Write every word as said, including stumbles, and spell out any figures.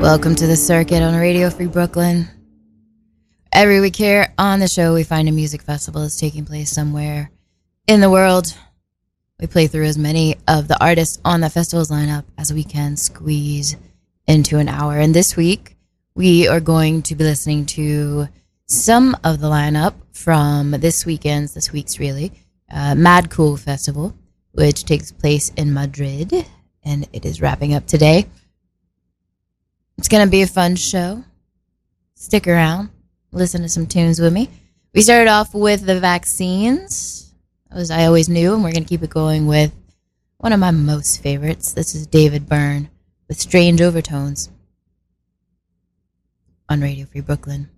Welcome to the circuit on Radio Free Brooklyn. Every week here on the show, we find a music festival that's taking place somewhere in the world. We play through as many of the artists on the festival's lineup as we can squeeze into an hour. And this week, we are going to be listening to some of the lineup from this weekend's, this week's really, uh, Mad Cool Festival, which takes place in Madrid, and it is wrapping up today. It's going to be a fun show. Stick around. Listen to some tunes with me. We started off with The Vaccines, as I always knew, and we're going to keep it going with one of my most favorites. This is David Byrne with Strange Overtones on Radio Free Brooklyn.